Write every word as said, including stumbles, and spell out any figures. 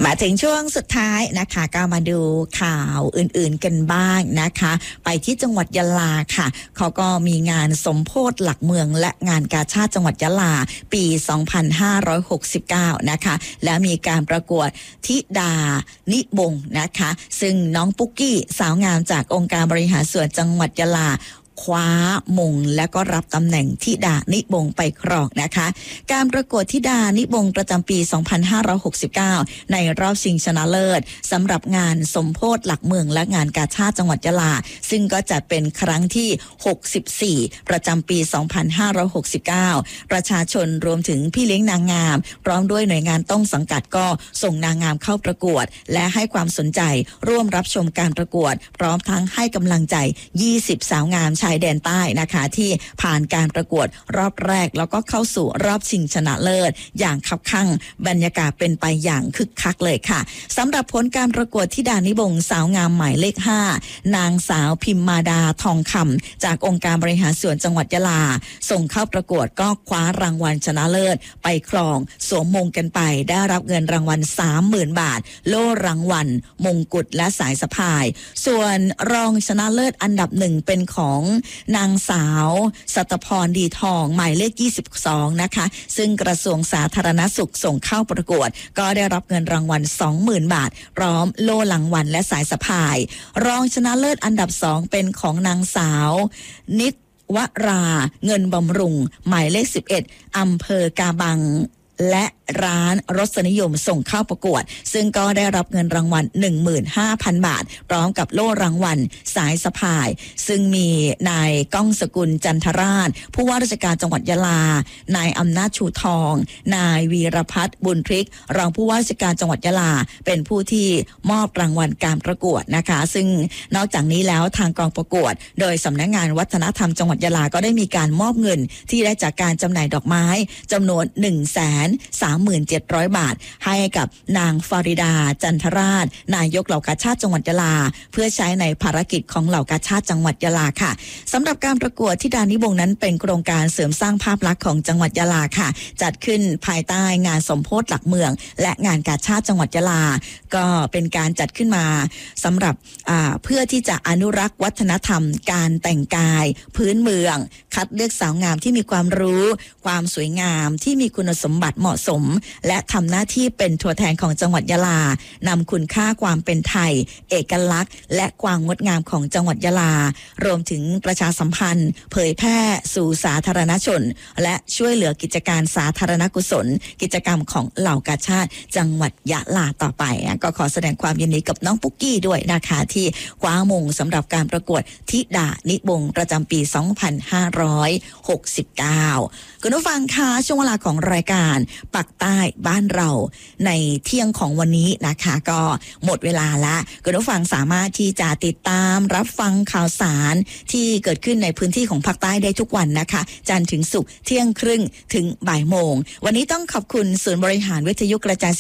มาถึงช่วงสุดท้ายนะคะก็มาดูข่าวอื่นๆกันบ้างนะคะไปที่จังหวัดยะลาค่ะเขาก็มีงานสมโภชหลักเมืองและงานกาชาดจังหวัดยะลาปีสองพันห้าร้อยหกสิบเก้านะคะและมีการประกวดธิดานิบงนะคะซึ่งน้องปุ๊กกี้สาวงามจากองค์การบริหารส่วนจังหวัดยะลาคว้ามงและก็รับตำแหน่งธิดานิบงไปครองนะคะการประกวดธิดานิบงประจำปีสองพันห้าร้อยหกสิบเก้าในรอบชิงชนะเลิศสำหรับงานสมโภชหลักเมืองและงานกาชาดจังหวัดยะลาซึ่งก็จัดเป็นครั้งที่หกสิบสี่ประจำปีสองพันห้าร้อยหกสิบเก้าประชาชนรวมถึงพี่เลี้ยงนางงามพร้อมด้วยหน่วยงานต้นสังกัดก็ส่งนางงามเข้าประกวดและให้ความสนใจร่วมรับชมการประกวดพร้อมทั้งให้กำลังใจยี่สิบสาวงามชายแดนใต้นะคะที่ผ่านการประกวดรอบแรกแล้วก็เข้าสู่รอบชิงชนะเลิศอย่างคับคั่งบรรยากาศเป็นไปอย่างคึกคักเลยค่ะสำหรับผลการประกวดธิดานิบงสาวงามหมายเลขห้านางสาวพิมมาดาทองคำจากองค์การบริหารส่วนจังหวัดยะลาส่งเข้าประกวดก็คว้ารางวัลชนะเลิศไปครองสวมมงกันไปได้รับเงินรางวัล สามหมื่น บาทโล่รางวัลมงกุฎและสายสะพายส่วนรองชนะเลิศอันดับหนึ่งเป็นของนางสาวสัตพรดีทองหมายเลขยี่สิบสองนะคะซึ่งกระทรวงสาธารณสุขส่งเข้าประกวดก็ได้รับเงินรางวัล สองหมื่น บาทพร้อมโล่รางวัลและสายสะพายรองชนะเลิศอันดับสองเป็นของนางสาวนิตวราเงินบำรุงหมายเลขสิบเอ็ดอำเภอกาบังและร้านรสนิยมส่งเข้าประกวดซึ่งก็ได้รับเงินรางวัล หนึ่งหมื่นห้าพัน บาทพร้อมกับโล่รางวัลสายสะพายซึ่งมีนายก้องสกุลจันทราชผู้ว่าราชการจังหวัดยะลานายอำนาจชูทองนายวีรพัฒน์บุญพริกรองผู้ว่าราชการจังหวัดยะลาเป็นผู้ที่มอบรางวัลการประกวดนะคะซึ่งนอกจากนี้แล้วทางกองประกวดโดยสำนักงานวัฒนธรรมจังหวัดยะลาก็ได้มีการมอบเงินที่ได้จากการจำหน่ายดอกไม้จำนวน หนึ่งแสนสามหมื่นเจ็ดร้อย บาทให้กับนางฟาริดาจันทราชนายกเหล่ากาชาดจังหวัดยะลาเพื่อใช้ในภารกิจของเหล่ากาชาดจังหวัดยะลาค่ะสำหรับการประกวดธิดานิบงนั้นเป็นโครงการเสริมสร้างภาพลักษณ์ของจังหวัดยะลาค่ะจัดขึ้นภายใต้งานสมโภชหลักเมืองและงานกาชาดจังหวัดยะลาก็เป็นการจัดขึ้นมาสำหรับเพื่อที่จะอนุรักษ์วัฒนธรรมการแต่งกายพื้นเมืองคัดเลือกสาวงามที่มีความรู้ความสวยงามที่มีคุณสมบัติเหมาะสมและทำหน้าที่เป็นตัวแทนของจังหวัดยะลานำคุณค่าความเป็นไทยเอกลักษณ์และความงดงามของจังหวัดยะลารวมถึงประชาสัมพันธ์เผยแพร่สู่สาธารณชนและช่วยเหลือกิจการสาธารณกุศลกิจกรรมของเหล่ากาชาดจังหวัดยะลาต่อไปก็ขอแสดงความยินดีกับน้องปุ๊กกี้ด้วยนะคะที่คว้ามงสำหรับการประกวดธิดานิบงประจำปีสองพันห้าร้อยหกสิบเก้าคุณผู้ฟังคะช่วงเวลาของรายการปักใต้บ้านเราในเที่ยงของวันนี้นะคะก็หมดเวลาละคุณผู้ฟังสามารถที่จะติดตามรับฟังข่าวสารที่เกิดขึ้นในพื้นที่ของภาคใต้ได้ทุกวันนะคะจันทร์ถึงศุกร์เที่ยงครึ่งถึงบ่ายโมงวันนี้ต้องขอบคุณศูนย์บริหารวิทยุกระจาย